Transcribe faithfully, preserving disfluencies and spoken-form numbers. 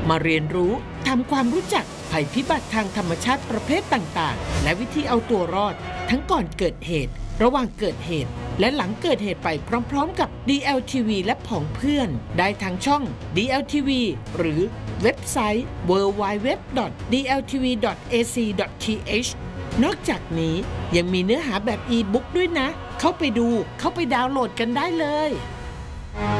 มาเรียนรู้ทำความรู้จักภัยพิบัติทางธรรมชาติประเภทต่างๆและวิธีเอาตัวรอดทั้งก่อนเกิดเหตุระหว่างเกิดเหตุและหลังเกิดเหตุไปพร้อมๆกับ ดี แอล ที วี และผองเพื่อนได้ทางช่อง ดี แอล ที วี หรือเว็บไซต์ ดับเบิลยู ดับเบิลยู ดับเบิลยู ดอท ดี แอล ที วี ดอท เอ ซี ดอท ที เอช นอกจากนี้ยังมีเนื้อหาแบบอีบุ๊กด้วยนะเข้าไปดูเข้าไปดาวน์โหลดกันได้เลย